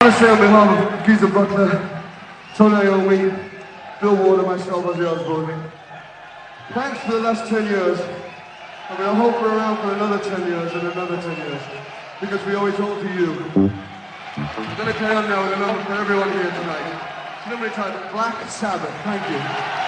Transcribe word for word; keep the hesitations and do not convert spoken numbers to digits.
I want to say on behalf of Geezer Butler, Tony Iommi, Bill Ward, and myself, Ozzy Osbourne, thanks for the last ten years. I mean, I hope we're around for another ten years and another ten years, because we owe it all to you. I'm going to carry on now with a number for everyone here tonight. It's a number entitled Black Sabbath. Thank you.